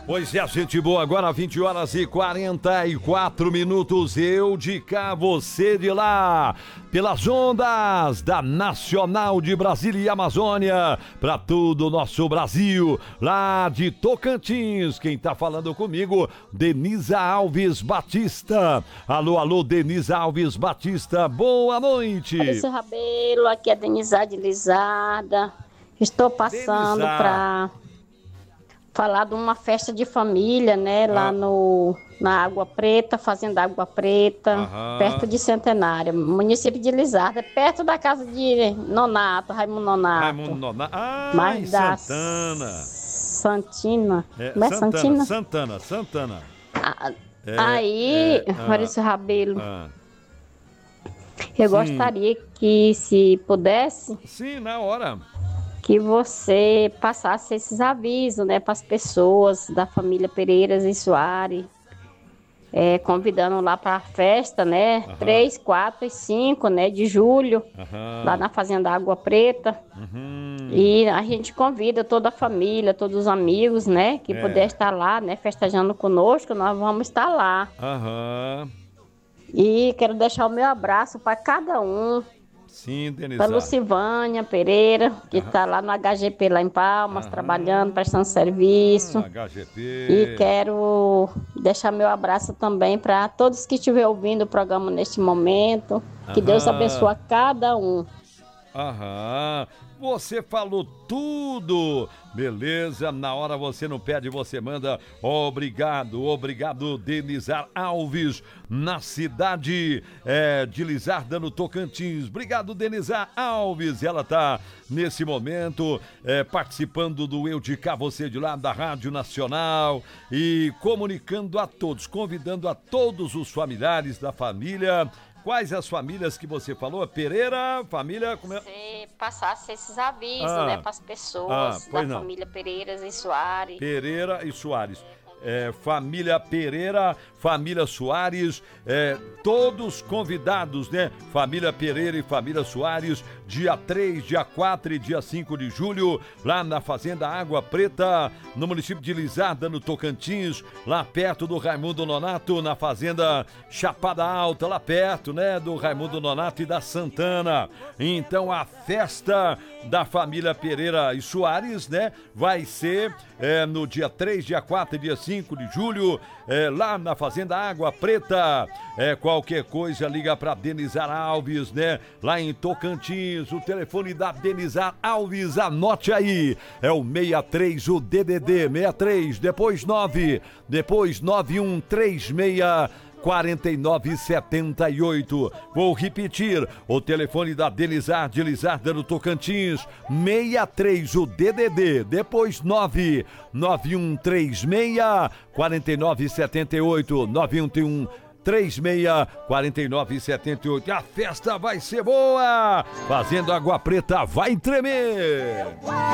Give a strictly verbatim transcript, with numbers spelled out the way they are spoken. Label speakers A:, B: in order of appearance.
A: Pois é, gente boa, agora vinte horas e quarenta e quatro minutos, eu de cá, você de lá, pelas ondas da Nacional de Brasília e Amazônia, para todo o nosso Brasil, lá de Tocantins, quem tá falando comigo, Denisa Alves Batista. Alô, alô, Denisa Alves Batista, boa noite.
B: Oi, seu Rabelo, aqui é Denisa de Lizarda, estou passando para falar de uma festa de família, né, lá ah. no, na Água Preta, Fazenda Água Preta, Aham. perto de Centenário, município de Lizarda, perto da casa de Nonato, Raimundo Nonato.
A: Raimundo Nonato, ah,
B: mais da
A: Santana.
B: Santina,
A: é,
B: não é
A: Santana,
B: Santina?
A: Santana, Santana.
B: Ah,
A: é,
B: aí,
A: é,
B: Maurício ah, Rabelo,
A: ah.
B: eu
A: Sim.
B: gostaria que, se pudesse...
A: Sim, na hora...
B: que você passasse esses avisos, né, para as pessoas da família Pereiras e Soares, é, convidando lá para a festa, né, uhum. três, quatro e cinco, né, de julho, uhum. lá na Fazenda Água Preta. Uhum. E a gente convida toda a família, todos os amigos, né, que é. puder estar lá, né, festejando conosco, nós vamos estar lá.
A: Uhum.
B: E quero deixar o meu abraço para cada um.
A: Sim, Denisa.
B: Para Lucivânia Pereira, que está lá no H G P lá em Palmas, Aham. trabalhando, prestando serviço.
A: H G P.
B: E quero deixar meu abraço também para todos que estiverem ouvindo o programa neste momento. Que Aham. Deus abençoe a cada um.
A: Aham. Você falou tudo, beleza? Na hora você não pede, você manda. Obrigado, obrigado, Denisa Alves, na cidade é, de Lizarda, no Tocantins. Obrigado, Denisa Alves. Ela tá nesse momento é, participando do Eu de Cá, Você de Lá, da Rádio Nacional, e comunicando a todos, convidando a todos os familiares da família. Quais as famílias que você falou? Pereira, família... Como é?
B: Você passasse esses avisos,
A: ah,
B: né, para as pessoas
A: ah,
B: da
A: não.
B: família Pereiras e Soares.
A: Pereira e Soares. É, família Pereira, família Soares, é, todos convidados, né? Família Pereira e família Soares, dia três, dia quatro e dia cinco de julho, lá na Fazenda Água Preta, no município de Lizarda, no Tocantins, lá perto do Raimundo Nonato, na Fazenda Chapada Alta, lá perto, né? Do Raimundo Nonato e da Santana. Então a festa da família Pereira e Soares, né? Vai ser é, no dia três, dia quatro e dia cinco de julho, é, lá na Fazenda Água Preta. É, qualquer coisa, liga para Denizar Alves, né? Lá em Tocantins, o telefone da Denizar Alves, anote aí, é o sessenta e três, o D D D, sessenta e três, depois nove, depois nove um três seis quarenta e nove setenta e oito. Vou repetir, o telefone da Denizar de Lizarda no Tocantins, sessenta e três, o D D D, depois nove nove um três seis quarenta e nove setenta e oito, nove um um três seis quarenta e nove setenta e oito. A festa vai ser boa, Fazendo Água Preta vai tremer.